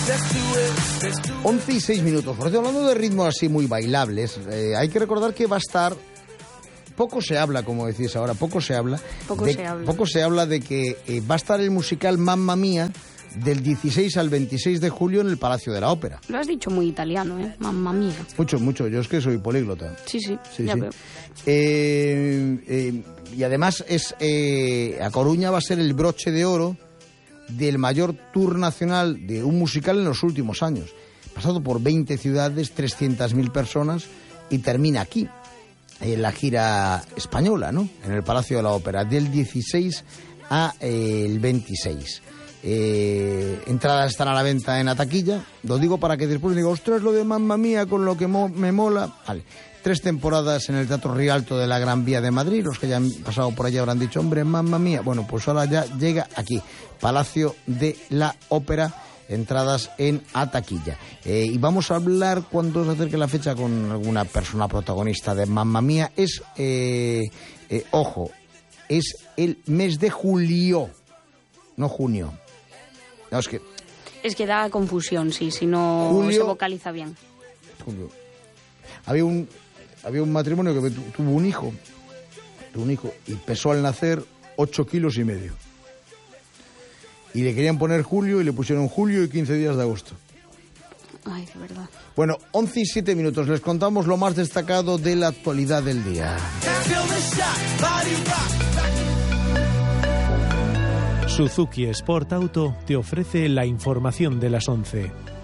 11 y 6 minutos. Por cierto, hablando de ritmos así muy bailables, hay que recordar que va a estar... Poco se habla, como decís ahora, poco se habla de que va a estar el musical Mamma Mía del 16 al 26 de julio en el Palacio de la Ópera. Lo has dicho muy italiano, ¿eh? Mamma Mía. Mucho. Yo es que soy políglota. Sí, ya veo. Y además a Coruña va a ser el broche de oro del mayor tour nacional de un musical en los últimos años. Pasado por 20 ciudades, 300.000 personas y termina aquí, en la gira española, ¿no? En el Palacio de la Ópera, del 16 al 26. Entradas están a la venta en Ataquilla. Lo digo para que después diga, ostras, lo de Mamma Mía con lo que me mola. Vale. 3 temporadas en el Teatro Rialto de la Gran Vía de Madrid. Los que ya han pasado por allá habrán dicho, hombre, Mamma Mía. Bueno, pues ahora ya llega aquí, Palacio de la Ópera. Entradas en Ataquilla. Y vamos a hablar, cuando se acerque la fecha, con alguna persona protagonista de Mamma Mía. Ojo, es el mes de julio, no junio. No, es que da confusión, sí, si no julio, se vocaliza bien. Julio. Había un matrimonio que tuvo un hijo y pesó al nacer 8,5 kilos. Y le querían poner julio y le pusieron julio y 15 días de agosto. Ay, de verdad. Bueno, 11 y 7 minutos. Les contamos lo más destacado de la actualidad del día. Suzuki Sport Auto te ofrece la información de las 11.